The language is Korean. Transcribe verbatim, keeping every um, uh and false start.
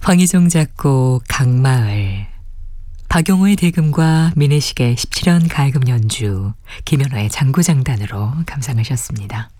황희종 작곡 강마을, 박용호의 대금과 민혜식의 십칠 연 가야금 연주, 김연화의 장구장단으로 감상하셨습니다.